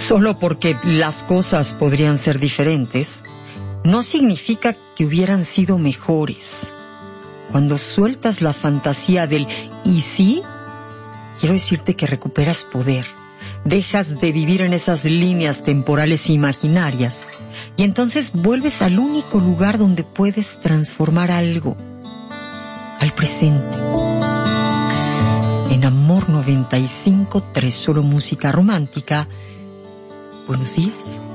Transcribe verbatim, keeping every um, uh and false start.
Solo porque las cosas podrían ser diferentes, no significa que hubieran sido mejores. Cuando sueltas la fantasía del ¿y sí? Quiero decirte que recuperas poder. Dejas de vivir en esas líneas temporales imaginarias y entonces vuelves al único lugar donde puedes transformar algo, al presente. En Amor noventa y cinco punto tres, solo música romántica. Buenos días.